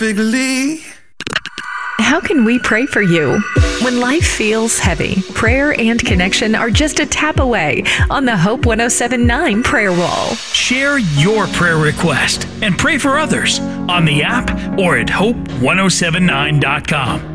Bigly. How can we pray for you? When life feels heavy, prayer and connection are just a tap away on the Hope 107.9 prayer wall. Share your prayer request and pray for others on the app or at hope1079.com.